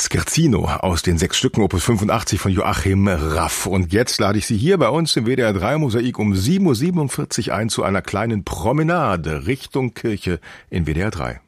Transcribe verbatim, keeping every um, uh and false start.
Scherzino aus den sechs Stücken Opus fünfundachtzig von Joachim Raff. Und jetzt lade ich Sie hier bei uns im W D R drei Mosaik um sieben Uhr siebenundvierzig ein zu einer kleinen Promenade Richtung Kirche in W D R drei.